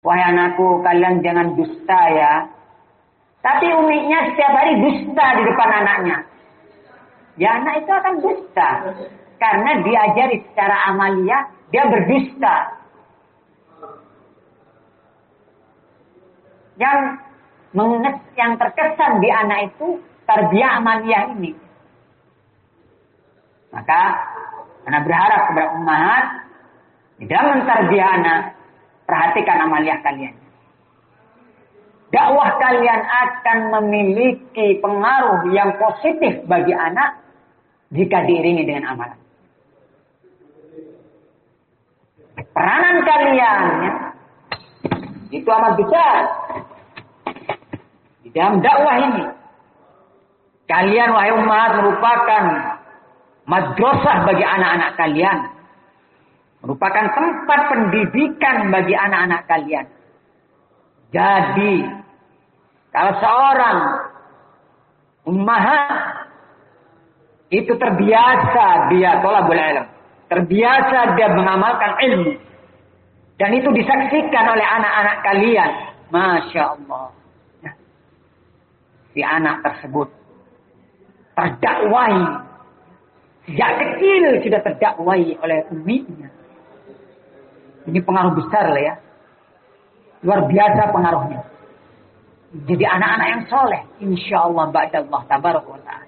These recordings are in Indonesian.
Wahai anakku, kalian jangan dusta ya. Tapi uminya setiap hari dusta di depan anaknya. Ya anak itu akan dusta. Karena diajari secara amalia, dia berdusta. Yang terkesan di anak itu tarbiyah amaliyah ini. Maka anak berharap kepada ummahat di dalam mentarbiyah anak, perhatikan amaliyah kalian. Dakwah kalian akan memiliki pengaruh yang positif bagi anak jika diiringi dengan amalan. Peranan kalian ya, itu amat besar di dalam dakwah ini. Kalian wahai umat merupakan madrasah bagi anak-anak kalian. Merupakan tempat pendidikan bagi anak-anak kalian. Jadi, kalau seorang ummahat itu terbiasa dia thalabul ilm, terbiasa dia mengamalkan ilmu, dan itu disaksikan oleh anak-anak kalian, masya Allah, si anak tersebut terdakwai sejak kecil, sudah terdakwai oleh umminya. Ini pengaruh besar lah ya. Luar biasa pengaruhnya. Jadi anak-anak yang soleh. InsyaAllah ba'dallah tabaraka wa ta'ala.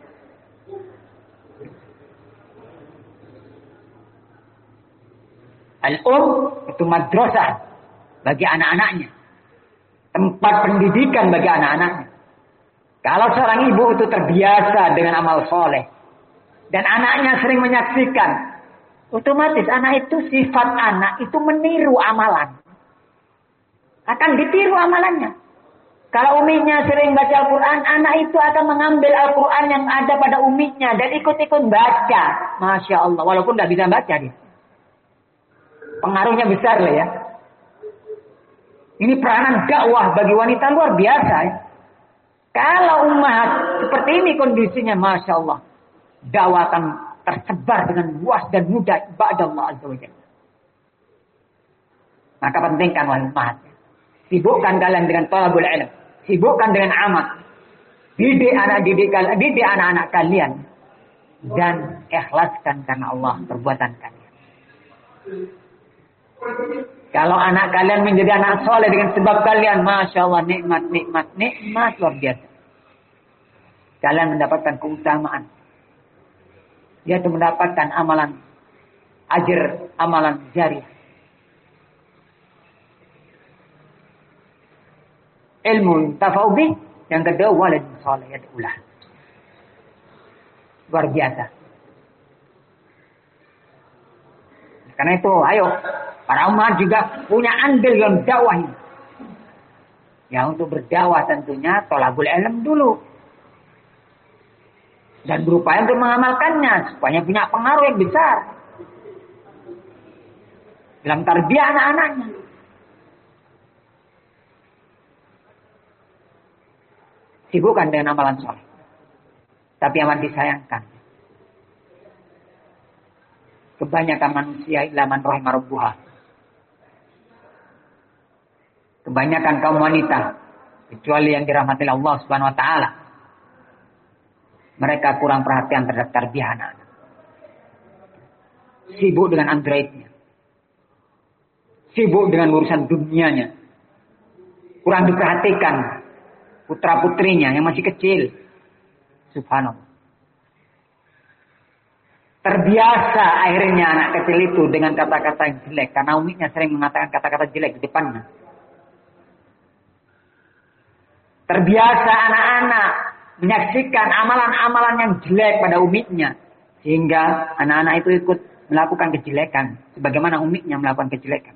Al-um itu madrasah bagi anak-anaknya. Tempat pendidikan bagi anak-anaknya. Kalau seorang ibu itu terbiasa dengan amal soleh. Dan anaknya sering menyaksikan. Otomatis anak itu, sifat anak itu meniru amalan. Akan ditiru amalannya. Kalau uminya sering baca Al-Quran, anak itu akan mengambil Al-Quran yang ada pada uminya dan ikut-ikut baca. Masya Allah, walaupun tidak bisa baca dia. Pengaruhnya besar lah ya. Ini peranan dakwah bagi wanita luar biasa ya. Kalau ummahat seperti ini kondisinya, Masya Allah, dakwah akan tersebar dengan luas dan mudah ba'dallah azza wa jalla. Maka pentingkan wahai ummahat. Sibukkan kalian dengan thalabul ilm. Sibukkan dengan amal. Didik anak-anak kalian. Dan ikhlaskan karena Allah perbuatan kalian. Kalau anak kalian menjadi anak soleh dengan sebab kalian, Masya Allah, nikmat luar biasa. Kalian mendapatkan keutamaan. Yaitu mendapatkan amalan ajr, amalan jariah. Ilmu tafawbih, yang kedua walad saleh yad'ulah. Luar biasa. Karena itu, ayo para umat juga punya andil dalam dakwah ini. Ya, untuk berdakwah tentunya thalabul ilm dulu. Dan berupaya untuk mengamalkannya supaya punya pengaruh yang besar dalam tarbiyah anak-anaknya. Sibukkan dengan amalan soleh. Tapi amat disayangkan. Kebanyakan manusia ilaman rahimah rabbuha. Kebanyakan kaum wanita, kecuali yang dirahmati Allah Subhanahu wa taala, mereka kurang perhatian terhadap tarbiyah anak-anak. Sibuk dengan androidnya. Sibuk dengan urusan dunianya. Kurang diperhatikan putra-putrinya yang masih kecil. Subhanallah. Terbiasa akhirnya anak kecil itu dengan kata-kata yang jelek. Karena uminya sering mengatakan kata-kata jelek di depannya. Terbiasa anak-anak menyaksikan amalan-amalan yang jelek pada uminya. Sehingga anak-anak itu ikut melakukan kejelekan. Sebagaimana uminya melakukan kejelekan.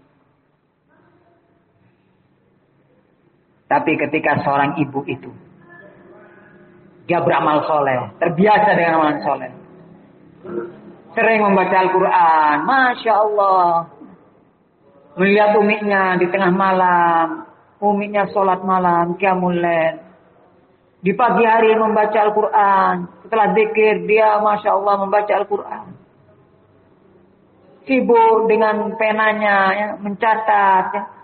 Tapi ketika seorang ibu itu, dia beramal soleh. Terbiasa dengan amalan soleh. Sering membaca Al-Quran. Masya Allah. Melihat uminya di tengah malam. Uminya sholat malam. Qiyamul lail. Di pagi hari membaca Al-Quran. Setelah zikir dia Masya Allah membaca Al-Quran. Sibuk dengan penanya ya, mencatat ya.